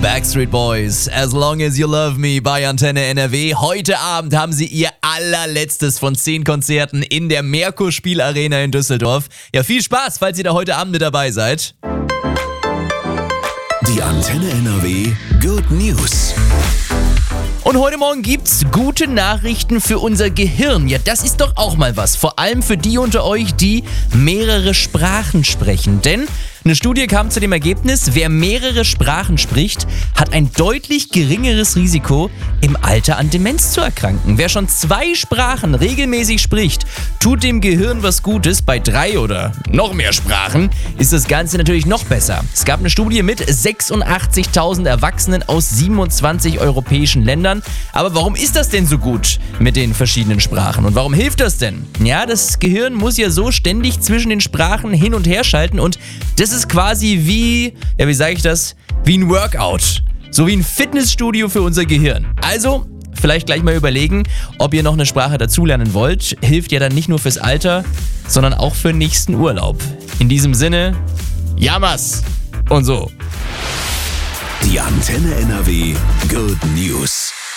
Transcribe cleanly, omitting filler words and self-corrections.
Backstreet Boys, As Long As You Love Me bei Antenne NRW. Heute Abend haben sie ihr allerletztes von 10 Konzerten in der Merkur-Spielarena in Düsseldorf. Ja, viel Spaß, falls ihr da heute Abend mit dabei seid. Die Antenne NRW Good News. Und heute Morgen gibt's gute Nachrichten für unser Gehirn. Ja, das ist doch auch mal was. Vor allem für die unter euch, die mehrere Sprachen sprechen. Denn eine Studie kam zu dem Ergebnis, wer mehrere Sprachen spricht, hat ein deutlich geringeres Risiko, im Alter an Demenz zu erkranken. Wer schon 2 Sprachen regelmäßig spricht, tut dem Gehirn was Gutes. Bei 3 oder noch mehr Sprachen ist das Ganze natürlich noch besser. Es gab eine Studie mit 86.000 Erwachsenen aus 27 europäischen Ländern. Aber warum ist das denn so gut mit den verschiedenen Sprachen? Und warum hilft das denn? Ja, das Gehirn muss ja so ständig zwischen den Sprachen hin und her schalten und das ist quasi wie ein Workout. So wie ein Fitnessstudio für unser Gehirn. Also, vielleicht gleich mal überlegen, ob ihr noch eine Sprache dazulernen wollt. Hilft ja dann nicht nur fürs Alter, sondern auch für den nächsten Urlaub. In diesem Sinne, Jammers und so. Die Antenne NRW Good News.